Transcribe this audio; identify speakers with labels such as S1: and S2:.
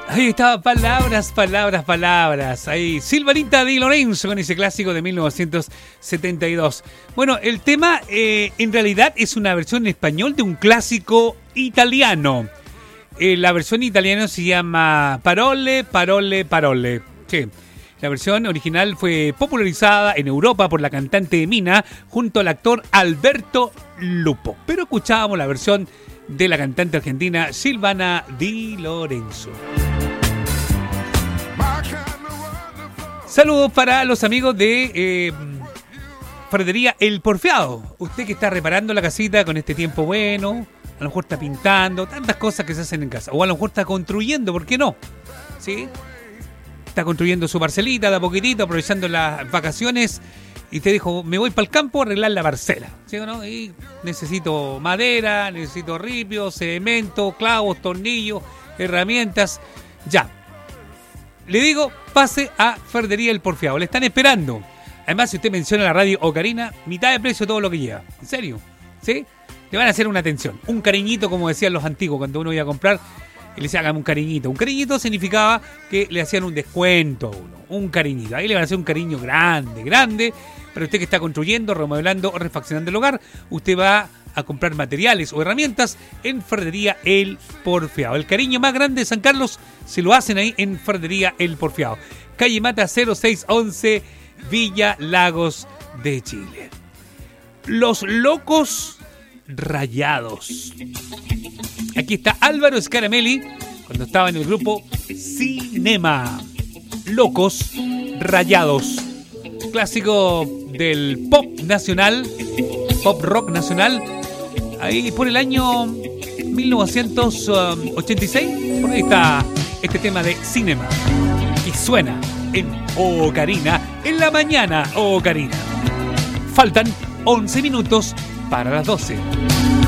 S1: Ahí estaba, palabras. Ahí, Silvanita Di Lorenzo con ese clásico de 1972. Bueno, el tema en realidad es una versión en español de un clásico italiano. La versión italiana se llama Parole, Parole, Parole. Sí. La versión original fue popularizada en Europa por la cantante Mina junto al actor Alberto Lupo. Pero escuchábamos la versión de la cantante argentina Silvana Di Lorenzo. Saludos para los amigos de Ferretería El Porfiado. Usted que está reparando la casita con este tiempo bueno, a lo mejor está pintando, tantas cosas que se hacen en casa. O a lo mejor está construyendo, ¿por qué no? ¿Sí? Está construyendo su parcelita de a poquitito, aprovechando las vacaciones. Y te dijo, me voy para el campo a arreglar la parcela. ¿Sí o no? Y necesito madera, necesito ripio, cemento, clavos, tornillos, herramientas. Ya. Le digo, pase a Ferretería El Porfiado. Le están esperando. Además, si usted menciona la radio Ocarina, mitad de precio todo lo que lleva. ¿En serio? ¿Sí? Le van a hacer una atención. Un cariñito, como decían los antiguos, cuando uno iba a comprar, y le decía, hágame un cariñito. Un cariñito significaba que le hacían un descuento a uno. Un cariñito. Ahí le van a hacer un cariño grande. Para usted que está construyendo, remodelando o refaccionando el hogar, usted va a comprar materiales o herramientas en Ferretería El Porfiado. El cariño más grande de San Carlos se lo hacen ahí en Ferretería El Porfiado. Calle Mata 0611, Villa Lagos de Chile. Los Locos Rayados. Aquí está Álvaro Scaramelli cuando estaba en el grupo Cinema. Locos Rayados. Clásico del pop nacional, pop rock nacional. Ahí por el año 1986, por ahí está este tema de Cinema. Y suena en Ocarina, en la mañana Ocarina. Faltan 11 minutos para las 12.